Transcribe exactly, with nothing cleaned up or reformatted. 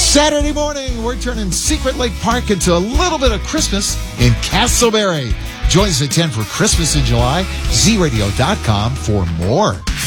Saturday morning, we're turning Secret Lake Park into a little bit of Christmas in Castleberry. Join us at ten for Christmas in July. Z radio dot com for more.